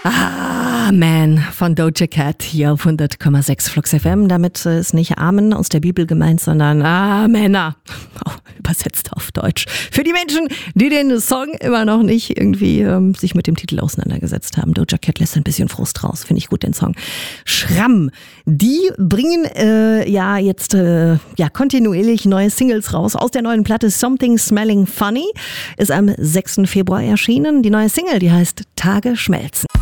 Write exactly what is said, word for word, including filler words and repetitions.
Amen von Doja Cat hier auf hundert Komma sechs Flux F M. Damit ist nicht Amen aus der Bibel gemeint, sondern Amena. Oh, übersetzt auf Deutsch. Für die Menschen, die den Song immer noch nicht irgendwie ähm, sich mit dem Titel auseinandergesetzt haben. Doja Cat lässt ein bisschen Frust raus. Finde ich gut, den Song. Schramm. Die bringen äh, ja jetzt äh, ja kontinuierlich neue Singles raus. Aus der neuen Platte Something Smelling Funny ist am sechsten Februar erschienen. Die neue Single, die heißt Tage schmelzen.